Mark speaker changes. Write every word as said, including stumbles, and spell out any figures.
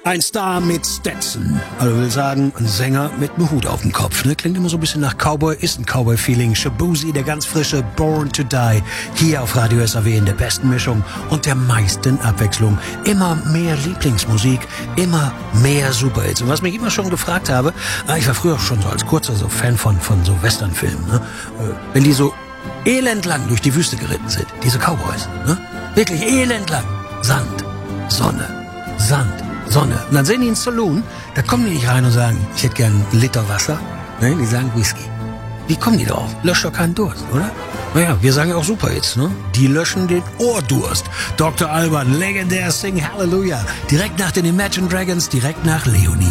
Speaker 1: Ein Star mit Stetson. Also will sagen, ein Sänger mit einem Hut auf dem Kopf. Ne? Klingt immer so ein bisschen nach Cowboy, ist ein Cowboy-Feeling. Shaboozey, der ganz frische Born to Die. Hier auf Radio S A W in der besten Mischung und der meisten Abwechslung. Immer mehr Lieblingsmusik, immer mehr Superhits. Und was mich immer schon gefragt habe, ich war früher schon so als kurzer so Fan von, von so Westernfilmen. Ne? Wenn die so elendlang durch die Wüste geritten sind, diese Cowboys. Ne? Wirklich elendlang. Sand, Sonne, Sand. Sonne. Und dann sehen die ins Saloon, da kommen die nicht rein und sagen, ich hätte gern einen Liter Wasser. Ne? Die sagen Whisky. Wie kommen die drauf? Löscht doch keinen Durst, oder? Naja, wir sagen ja auch Superhits, ne? Die löschen den Ohrdurst. Doktor Alban, legendär Sing Hallelujah. Direkt nach den Imagine Dragons, direkt nach Leonie.